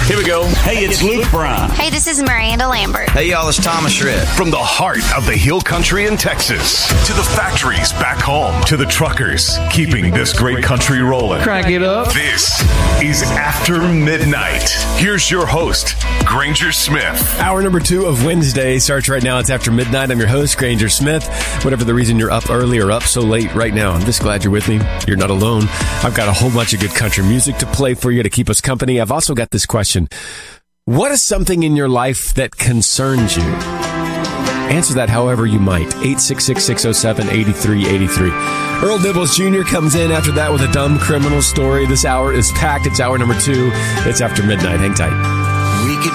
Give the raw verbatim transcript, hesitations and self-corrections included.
Here we go. Hey, it's Luke Brown. Hey, this is Miranda Lambert. Hey, y'all, it's Thomas Rhett. From the heart of the Hill Country in Texas to the factories back home to the truckers keeping this great country rolling. Crank it up. This is After Midnight. Here's your host, Granger Smith. Hour number two of Wednesday starts right now. It's After Midnight. I'm your host, Granger Smith. Whatever the reason you're up early or up so late right now, I'm just glad you're with me. You're not alone. I've got a whole bunch of good country music to play for you to keep us company. I've also got this question. What is something in your life that concerns you? Answer that however you might. eight six six, six oh seven, eight three eight three. Earl Dibbles Junior comes in after that with a dumb criminal story. This hour is packed. It's hour number two. It's After Midnight. Hang tight.